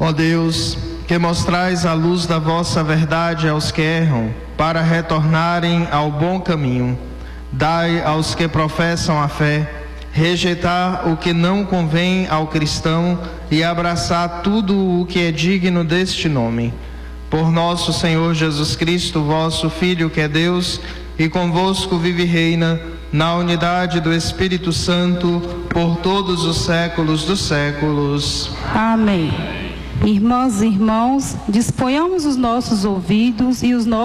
Ó Deus, que mostrais a luz da vossa verdade aos que erram, para retornarem ao bom caminho, dai aos que professam a fé rejeitar o que não convém ao cristão e abraçar tudo o que é digno deste nome. Por nosso Senhor Jesus Cristo, vosso Filho, que é Deus, e convosco vive e reina, na unidade do Espírito Santo, por todos os séculos dos séculos. Amém. Irmãs e irmãos, disponhamos os nossos ouvidos e os nossos